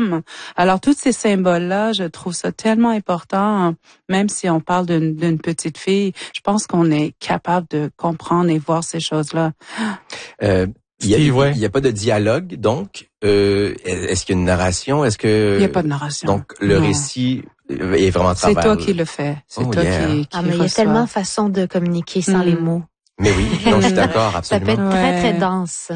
femme. Alors, tous ces symboles-là, je trouve ça tellement important, même si on parle d'une petite fille, je pense qu'on est capable de comprendre et voir ces choses-là. Il y a pas de dialogue, donc est-ce qu'il y a une narration? Est-ce que il y a pas de narration? Donc le récit est vraiment c'est toi qui le fais. C'est toi qui mais il y a tellement de façons de communiquer sans les mots. Mais oui, non, je suis d'accord, absolument. Ça peut être très, très dense.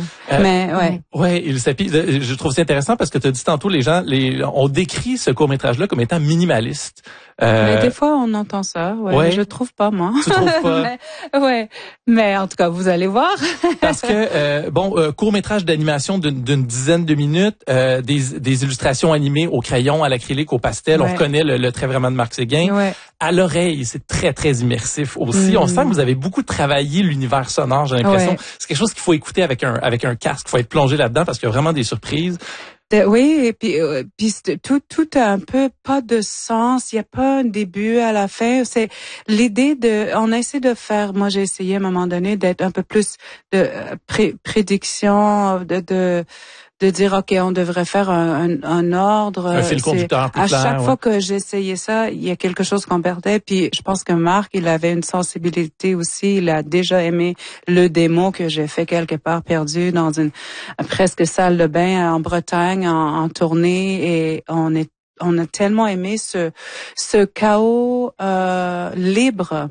Je trouve ça intéressant parce que tu as dit tantôt, on décrit ce court-métrage-là comme étant minimaliste. Mais des fois, on entend ça. Ouais. Je trouve pas, moi. Tu trouves pas? Mais en tout cas, vous allez voir. Parce que, court-métrage d'animation d'une dizaine de minutes, des illustrations animées au crayon, à l'acrylique, au pastel. On reconnaît le trait vraiment de Marc Séguin. Ouais. À l'oreille, c'est très, très immersif aussi. On sent que vous avez beaucoup travaillé l'univers sonore, j'ai l'impression. C'est quelque chose qu'il faut écouter avec un casque. Il faut être plongé là-dedans parce qu'il y a vraiment des surprises. Oui, et puis tout a un peu pas de sens. Il y a pas un début à la fin. C'est l'idée on a essayé de faire. Moi, j'ai essayé à un moment donné d'être un peu plus de prédiction, de dire ok, on devrait faire un ordre. Un fil conducteur plus clair. À chaque fois que j'essayais ça, il y a quelque chose qu'on perdait. Puis je pense que Marc, il avait une sensibilité aussi. Il a déjà aimé le démo que j'ai fait quelque part perdu dans une presque salle de bain en Bretagne en tournée, et on a tellement aimé ce chaos libre.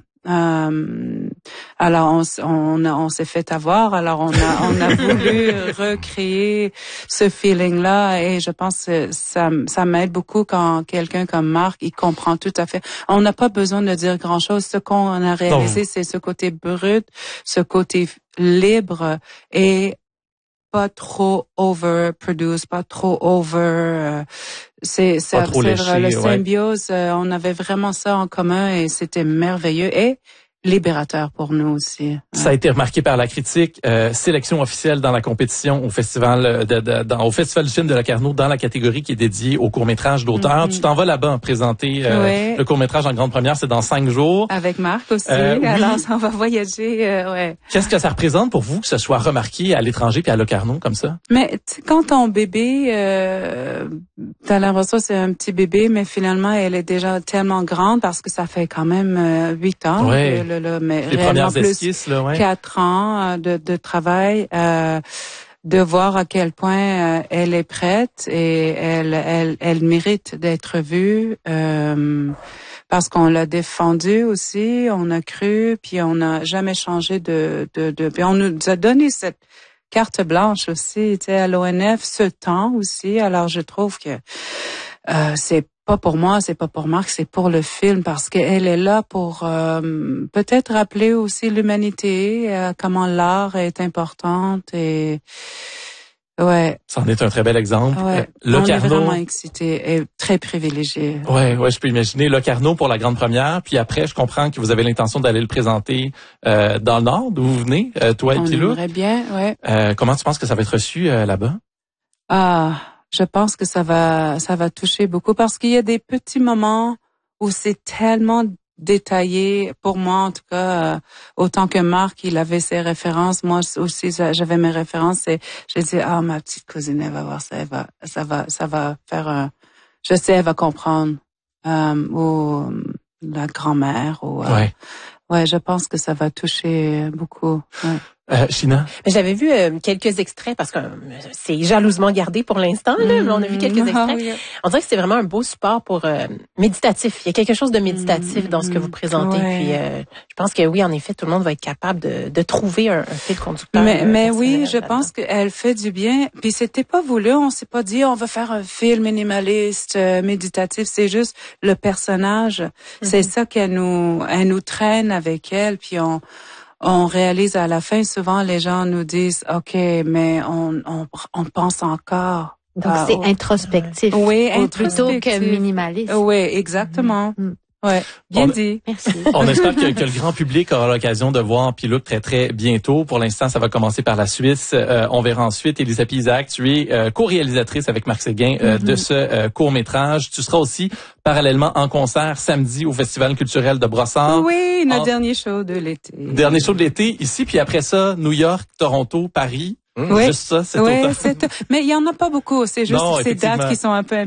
Alors on s'est fait avoir. Alors on a voulu recréer ce feeling là, et je pense que ça m'aide beaucoup quand quelqu'un comme Marc, il comprend tout à fait. On n'a pas besoin de dire grand chose. Ce qu'on a réalisé, c'est ce côté brut, ce côté libre, et pas trop overproduce, pas trop c'est le symbiose. On avait vraiment ça en commun, et c'était merveilleux et libérateur pour nous aussi. Ça a été remarqué par la critique. Sélection officielle dans la compétition au festival au Festival du film de Locarno, dans la catégorie qui est dédiée au court-métrage d'auteur. Tu t'en vas là-bas présenter le court-métrage en grande première. C'est dans 5 jours. Avec Marc aussi. Alors, on va voyager. Qu'est-ce que ça représente pour vous que ce soit remarqué à l'étranger puis à Locarno comme ça? Mais quand ton bébé, t'as l'impression que c'est un petit bébé, mais finalement, elle est déjà tellement grande parce que ça fait quand même 8 ans. Ouais. Mais les premières esquisses, là, 4 ans de travail, de voir à quel point elle est prête, et elle mérite d'être vue, parce qu'on l'a défendue aussi, on a cru, puis on n'a jamais changé puis on nous a donné cette carte blanche aussi, tu sais, à l'ONF, ce temps aussi. Alors je trouve que c'est pas pour moi, c'est pas pour Marc, c'est pour le film, parce qu'elle est là pour peut-être rappeler aussi l'humanité, comment l'art est importante, et Ça en est un très bel exemple. On est vraiment excités et très privilégiés. Je peux imaginer. Locarno pour la grande première, puis après, je comprends que vous avez l'intention d'aller le présenter dans le Nord, d'où vous venez, toi et Pilou. On aimerait bien, comment tu penses que ça va être reçu là-bas? Je pense que ça va toucher beaucoup, parce qu'il y a des petits moments où c'est tellement détaillé. Pour moi, en tout cas, autant que Marc, il avait ses références. Moi aussi, j'avais mes références, et j'ai dit, ma petite cousine, elle va voir ça, ça va faire je sais, elle va comprendre. Ou la grand-mère, ou je pense que ça va toucher beaucoup. China? J'avais vu quelques extraits, parce que c'est jalousement gardé pour l'instant, là, mais on a vu quelques extraits. On dirait que c'est vraiment un beau support pour méditatif. Il y a quelque chose de méditatif dans ce que vous présentez. Puis je pense que oui, en effet, tout le monde va être capable de trouver un fil conducteur. Mais oui, je pense qu'elle fait du bien. Puis c'était pas voulu, on s'est pas dit on va faire un film minimaliste, méditatif. C'est juste le personnage. C'est ça qu'elle nous traîne avec elle. Puis on réalise à la fin, souvent les gens nous disent OK, mais on pense encore. Donc c'est introspectif. Oui, plutôt que minimaliste. Oui, exactement. Bien dit. Merci. On espère que le grand public aura l'occasion de voir Pilou très très bientôt. Pour l'instant, ça va commencer par la Suisse. On verra ensuite. Elisabeth Isaac, tu es co-réalisatrice avec Marc Séguin de ce court-métrage. Tu seras aussi parallèlement en concert samedi au Festival culturel de Brossard. Oui, notre dernier show de l'été. Dernier show de l'été ici, puis après ça, New York, Toronto, Paris. Oui. Juste ça, c'est autant. Mais il y en a pas beaucoup. C'est juste ces dates qui sont un peu